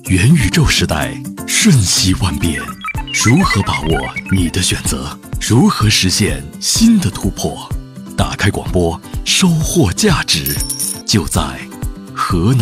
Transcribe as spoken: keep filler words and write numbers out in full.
元宇宙时代瞬息万变，如何把握你的选择？如何实现新的突破？打开广播，收获价值，就在河南